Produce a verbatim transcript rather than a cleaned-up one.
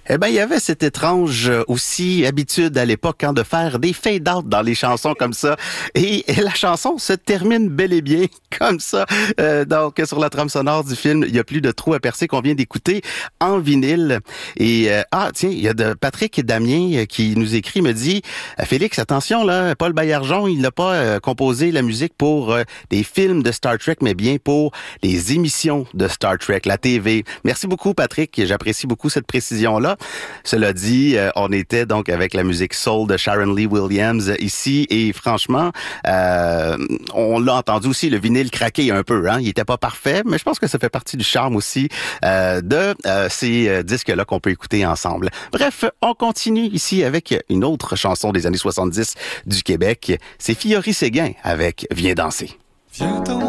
Eh ben, il y avait cette étrange euh, aussi habitude à l'époque hein, de faire des fade-out dans les chansons comme ça. Et, et la chanson se termine bel et bien comme ça. Euh, donc, sur la trame sonore du film, il y a plus de trous à percer qu'on vient d'écouter en vinyle. Et euh, ah, tiens, il y a de Patrick et Damien euh, qui nous écrit, me dit « Félix, attention, là, Paul Baillargeon, il n'a pas euh, composé la musique pour euh, des films de Star Trek, mais bien pour les émissions de Star Trek, la T V. » Merci beaucoup, Patrick. J'apprécie beaucoup cette précision-là. Cela dit, euh, on était donc avec la musique soul de Sharon Lee Williams ici et franchement, euh, on l'a entendu aussi, le vinyle craquer un peu. Hein? Il était pas parfait, mais je pense que ça fait partie du charme aussi euh, de euh, ces euh, disques-là qu'on peut écouter ensemble. Bref, on continue ici avec une autre chanson des années soixante-dix du Québec. C'est Fiori Séguin avec « Viens danser ». Viens danser.